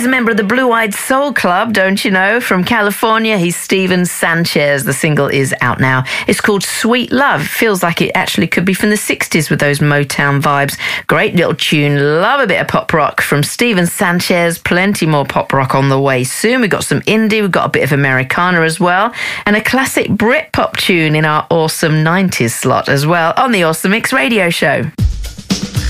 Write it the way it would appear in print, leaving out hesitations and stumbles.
a member of the Blue Eyed Soul Club, don't you know? From California, he's Steven Sanchez. The single is out now. It's called Sweet Love. Feels like it actually could be from the 60s with those Motown vibes. Great little tune. Love a bit of pop rock from Steven Sanchez. Plenty more pop rock on the way soon. We've got some indie. We've got a bit of Americana as well. And a classic Brit pop tune in our awesome 90s slot as well on the Awesome Mix Radio Show.